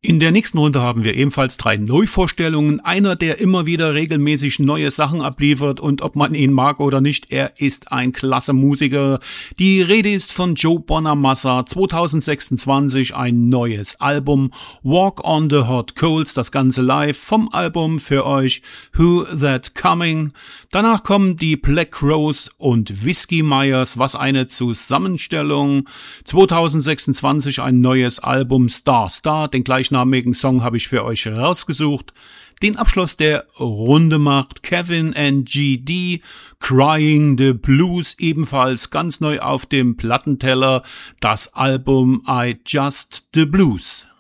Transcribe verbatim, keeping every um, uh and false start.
In der nächsten Runde haben wir ebenfalls drei Neuvorstellungen. Einer, der immer wieder regelmäßig neue Sachen abliefert und ob man ihn mag oder nicht, er ist ein klasse Musiker. Die Rede ist von Joe Bonamassa, zwanzig sechsundzwanzig ein neues Album, Walk on the Hot Coals, das Ganze live vom Album für euch Who That Coming. Danach kommen die Black Crowes und Whiskey Myers, was eine Zusammenstellung. zwanzig sechsundzwanzig ein neues Album Star Star, den gleichnamigen Song habe ich für euch rausgesucht. Den Abschluss der Runde macht Kevin and G D, Crying the Blues, ebenfalls ganz neu auf dem Plattenteller, das Album I Just the Blues.